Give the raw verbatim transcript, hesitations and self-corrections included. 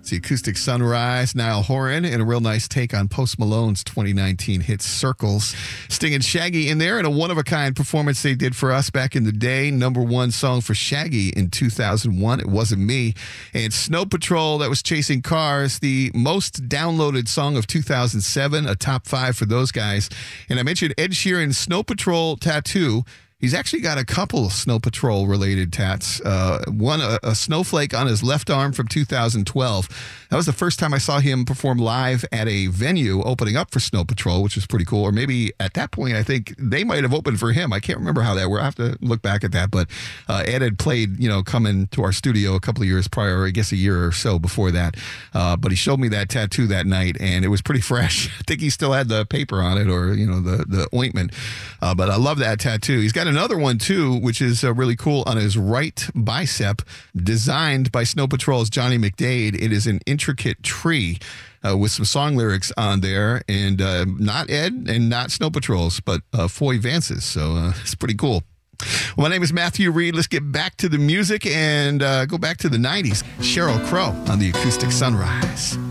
It's the Acoustic Sunrise, Niall Horan, and a real nice take on Post Malone's twenty nineteen hit Circles. Sting and Shaggy in there, and a one-of-a-kind performance they did for us back in the day. Number one song for Shaggy in two thousand one, It Wasn't Me. And Snow Patrol, that was Chasing Cars, the most downloaded song of two thousand seven, a top five for those guys. And I mentioned Ed Sheeran's Snow Patrol tattoo. He's actually got a couple Snow Patrol related tats. Uh, one, a, a snowflake on his left arm from two thousand twelve. That was the first time I saw him perform live at a venue opening up for Snow Patrol, which was pretty cool. Or maybe at that point, I think they might have opened for him. I can't remember how that worked. I have to look back at that. But uh, Ed had played, you know, coming to our studio a couple of years prior, I guess a year or so before that. Uh, but he showed me that tattoo that night, and it was pretty fresh. I think he still had the paper on it, or, you know, the, the ointment. Uh, but I love that tattoo. He's got another one, too, which is uh, really cool on his right bicep, designed by Snow Patrol's Johnny McDade. It is an intricate tree uh, with some song lyrics on there, and uh, not Ed and not Snow Patrol's, but uh, Foy Vance's. So uh, it's pretty cool. Well, my name is Matthew Reed. Let's get back to the music and uh, go back to the nineties. Sheryl Crow on the Acoustic Sunrise.